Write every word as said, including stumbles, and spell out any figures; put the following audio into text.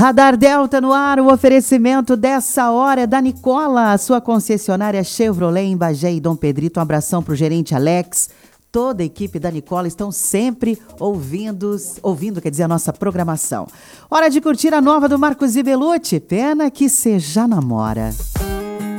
Radar Delta no ar, o oferecimento dessa hora é da Nicola, a sua concessionária Chevrolet em Bagé e Dom Pedrito. Um abração para o gerente Alex. Toda a equipe da Nicola estão sempre ouvindo, ouvindo, quer dizer, a nossa programação. Hora de curtir a nova do Marcos Ibelucci, Pena que Cê Já Namora.